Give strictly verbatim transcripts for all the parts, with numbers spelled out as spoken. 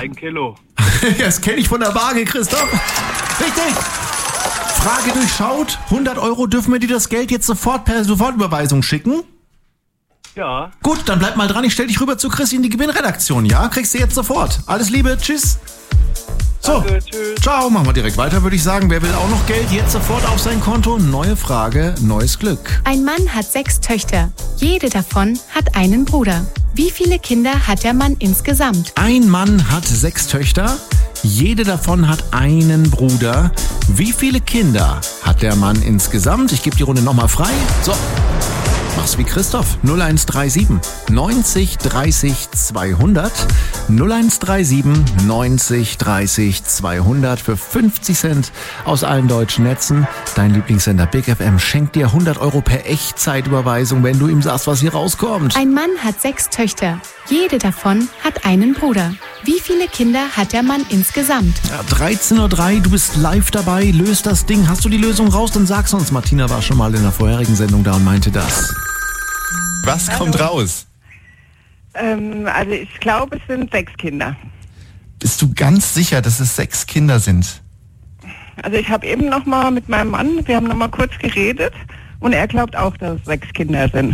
Ein Kilo. Das kenne ich von der Waage, Christoph. Richtig. Frage durchschaut. hundert Euro, dürfen wir dir das Geld jetzt sofort per Sofortüberweisung schicken? Ja. Gut, dann bleib mal dran. Ich stell dich rüber zu Chrissy in die Gewinnredaktion, ja? Kriegst du jetzt sofort. Alles Liebe, tschüss. So, Danke, tschüss. Ciao, machen wir direkt weiter, würde ich sagen. Wer will auch noch Geld? Jetzt sofort auf sein Konto. Neue Frage, neues Glück. Ein Mann hat sechs Töchter. Jede davon hat einen Bruder. Wie viele Kinder hat der Mann insgesamt? Ein Mann hat sechs Töchter. Jede davon hat einen Bruder. Wie viele Kinder hat der Mann insgesamt? Ich gebe die Runde nochmal frei. So, mach's wie Christoph. null eins drei sieben neunzig dreißig zweihundert. null eins drei sieben neunzig dreißig zweihundert für fünfzig Cent aus allen deutschen Netzen. Dein Lieblingssender Big F M schenkt dir hundert Euro per Echtzeitüberweisung, wenn du ihm sagst, was hier rauskommt. Ein Mann hat sechs Töchter. Jede davon hat einen Bruder. Wie viele Kinder hat der Mann insgesamt? Ja, dreizehn Uhr drei, du bist live dabei, löst das Ding. Hast du die Lösung raus? Dann sag's uns. Martina war schon mal in der vorherigen Sendung da und meinte das. Was Hallo. kommt raus? Ähm, also ich glaube, es sind sechs Kinder. Bist du ganz sicher, dass es sechs Kinder sind? Also ich habe eben noch mal mit meinem Mann, wir haben noch mal kurz geredet und er glaubt auch, dass es sechs Kinder sind.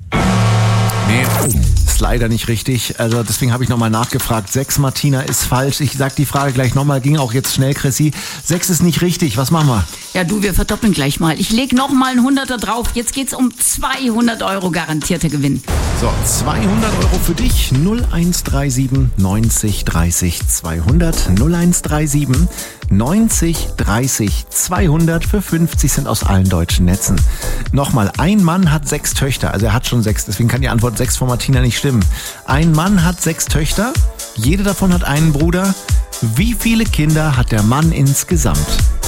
Nee, ist leider nicht richtig. Also deswegen habe ich nochmal nachgefragt. Sechs, Martina, ist falsch. Ich sag die Frage gleich nochmal. Ging auch jetzt schnell, Chrissy. Sechs ist nicht richtig. Was machen wir? Ja, du, wir verdoppeln gleich mal. Ich leg noch mal einen Hunderter drauf. Jetzt geht's um zweihundert Euro garantierter Gewinn. So, zweihundert Euro für dich. null eins drei sieben neunzig dreißig zweihundert. null eins drei sieben neunzig dreißig zweihundert für fünfzig Cent aus allen deutschen Netzen. Nochmal, ein Mann hat sechs Töchter. Also er hat schon sechs. Deswegen kann die Antwort sechs von Martina nicht stimmen. Ein Mann hat sechs Töchter. Jede davon hat einen Bruder. Wie viele Kinder hat der Mann insgesamt?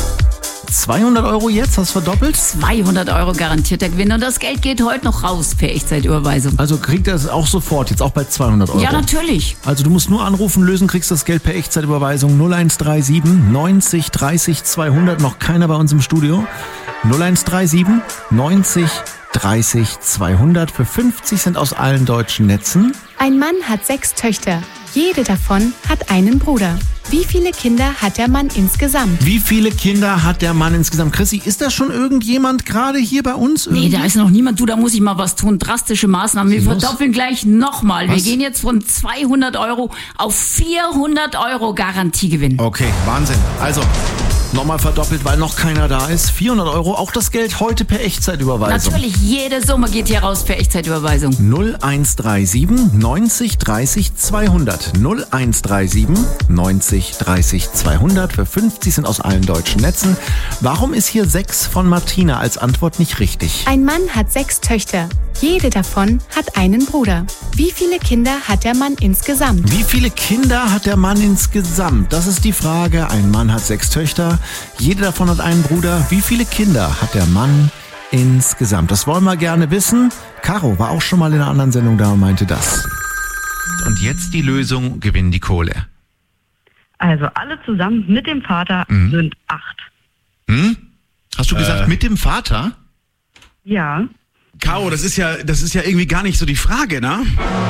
zweihundert Euro jetzt, hast du verdoppelt? zweihundert Euro garantierter Gewinn und das Geld geht heute noch raus per Echtzeitüberweisung. Also kriegt er es auch sofort, jetzt auch bei zweihundert Euro? Ja, natürlich. Also du musst nur anrufen, lösen, kriegst das Geld per Echtzeitüberweisung null eins drei sieben neunzig dreißig zweihundert. Noch keiner bei uns im Studio. null eins drei sieben neunzig dreißig zweihundert für fünfzig Cent aus allen deutschen Netzen. Ein Mann hat sechs Töchter. Jede davon hat einen Bruder. Wie viele Kinder hat der Mann insgesamt? Wie viele Kinder hat der Mann insgesamt? Chrissy, ist da schon irgendjemand gerade hier bei uns? Nee, da ist noch niemand. Du, da muss ich mal was tun. Drastische Maßnahmen. Wir verdoppeln gleich nochmal. Wir gehen jetzt von zweihundert Euro auf vierhundert Euro Garantiegewinn. Okay, Wahnsinn. Also, nochmal verdoppelt, weil noch keiner da ist. vierhundert Euro, auch das Geld heute per Echtzeitüberweisung. Natürlich, jede Summe geht hier raus per Echtzeitüberweisung. null eins drei sieben neunzig dreißig zweihundert. null eins drei sieben neunzig dreißig zweihundert für fünfzig Cent aus allen deutschen Netzen. Warum ist hier sechs von Martina als Antwort nicht richtig? Ein Mann hat sechs Töchter. Jede davon hat einen Bruder. Wie viele Kinder hat der Mann insgesamt? Wie viele Kinder hat der Mann insgesamt? Das ist die Frage. Ein Mann hat sechs Töchter. Jede davon hat einen Bruder. Wie viele Kinder hat der Mann insgesamt? Das wollen wir gerne wissen. Caro war auch schon mal in einer anderen Sendung da und meinte das. Und jetzt die Lösung, gewinn die Kohle. Also alle zusammen mit dem Vater Mhm. sind acht. Hm? Hast du gesagt, Äh. mit dem Vater? Ja. Caro, das ist ja, das ist ja irgendwie gar nicht so die Frage, ne?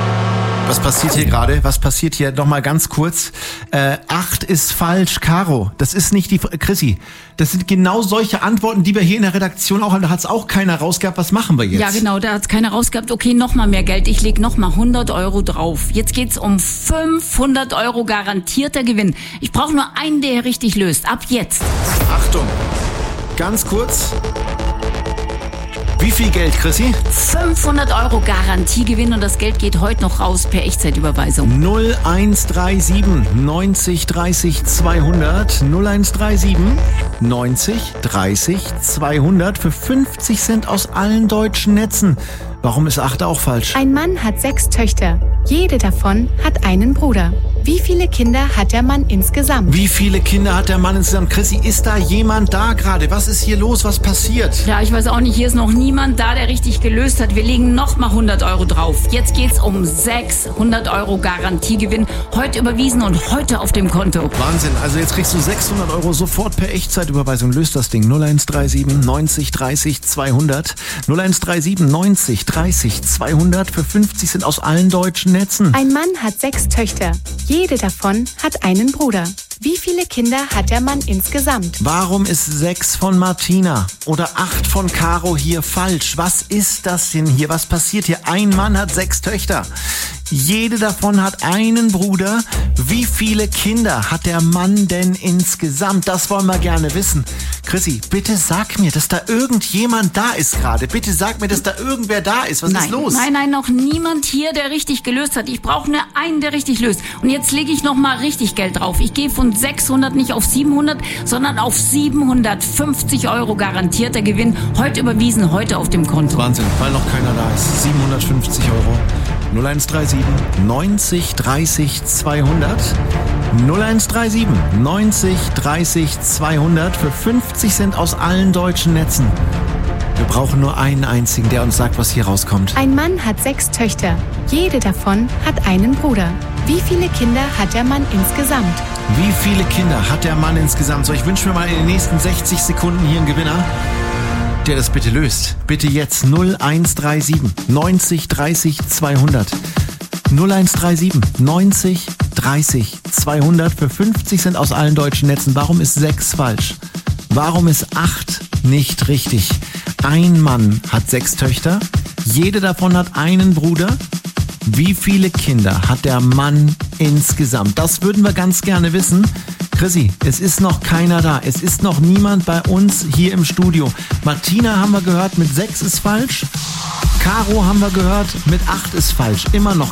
Was passiert hier gerade? Was passiert hier? Nochmal ganz kurz. Äh, acht ist falsch, Caro. Das ist nicht die... Chrissy, das sind genau solche Antworten, die wir hier in der Redaktion auch haben. Da hat es auch keiner rausgehabt. Was machen wir jetzt? Ja, genau, da hat's keiner rausgehabt. Okay, nochmal mehr Geld. Ich leg nochmal hundert Euro drauf. Jetzt geht's um fünfhundert Euro garantierter Gewinn. Ich brauche nur einen, der richtig löst. Ab jetzt. Achtung. Ganz kurz. Wie viel Geld, Chrissy? fünfhundert Euro Garantiegewinn und das Geld geht heute noch raus per Echtzeitüberweisung. null eins drei sieben neunzig dreißig zweihundert. null eins drei sieben neunzig dreißig zweihundert für fünfzig Cent aus allen deutschen Netzen. Warum ist acht auch falsch? Ein Mann hat sechs Töchter. Jede davon hat einen Bruder. Wie viele Kinder hat der Mann insgesamt? Wie viele Kinder hat der Mann insgesamt? Chrissy, ist da jemand da gerade? Was ist hier los? Was passiert? Ja, ich weiß auch nicht, hier ist noch niemand da, der richtig gelöst hat. Wir legen nochmal hundert Euro drauf. Jetzt geht's um sechshundert Euro Garantiegewinn. Heute überwiesen und heute auf dem Konto. Wahnsinn, also jetzt kriegst du sechshundert Euro sofort per Echtzeitüberweisung. Löst das Ding. null eins drei sieben neunzig dreißig zweihundert. null eins drei sieben neunzig dreißig zweihundert für fünfzig Cent aus allen deutschen Netzen. Ein Mann hat sechs Töchter. Jede davon hat einen Bruder. Wie viele Kinder hat der Mann insgesamt? Warum ist sechs von Martina oder acht von Caro hier falsch? Was ist das denn hier? Was passiert hier? Ein Mann hat sechs Töchter. Jede davon hat einen Bruder. Wie viele Kinder hat der Mann denn insgesamt? Das wollen wir gerne wissen. Chrissy, bitte sag mir, dass da irgendjemand da ist gerade. Bitte sag mir, dass da irgendwer da ist. Was nein, ist los? Nein, nein, noch niemand hier, der richtig gelöst hat. Ich brauche nur einen, der richtig löst. Und jetzt lege ich noch mal richtig Geld drauf. Ich gehe von sechshundert nicht auf siebenhundert, sondern auf siebenhundertfünfzig Euro garantierter Gewinn. Heute überwiesen, heute auf dem Konto. Wahnsinn, weil noch keiner da ist. siebenhundertfünfzig Euro. null eins drei sieben neunzig dreißig zweihundert. null eins drei sieben neunzig dreißig zweihundert für fünfzig Cent aus allen deutschen Netzen. Wir brauchen nur einen einzigen, der uns sagt, was hier rauskommt. Ein Mann hat sechs Töchter. Jede davon hat einen Bruder. Wie viele Kinder hat der Mann insgesamt? Wie viele Kinder hat der Mann insgesamt? So, ich wünsche mir mal in den nächsten sechzig Sekunden hier einen Gewinner, der das bitte löst. Bitte jetzt null eins drei sieben neunzig dreißig zweihundert. null eins drei sieben neunzig dreißig zweihundert für fünfzig Cent aus allen deutschen Netzen. Warum ist sechs falsch? Warum ist acht nicht richtig? Ein Mann hat sechs Töchter. Jede davon hat einen Bruder. Wie viele Kinder hat der Mann insgesamt? Das würden wir ganz gerne wissen. Chrissy, es ist noch keiner da. Es ist noch niemand bei uns hier im Studio. Martina haben wir gehört, mit sechs ist falsch. Caro haben wir gehört, mit acht ist falsch. Immer noch